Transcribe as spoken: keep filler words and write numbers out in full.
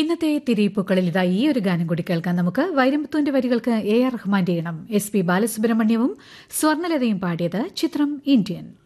ഇന്നത്തെ തിരിയിപ്പുകളിൽ ഇതാ ഈ ഒരു ഗാനം കൂടി കേൾക്കാം നമുക്ക്. വൈരമുത്തുവിന്റെ വരികൾക്ക് എ ആർ റഹ്മാന്റെ ഈണം, എസ് പി ബാലസുബ്രഹ്മണ്യവും സ്വർണലതയും പാടിയത്. ചിത്രം ഇന്ത്യൻ.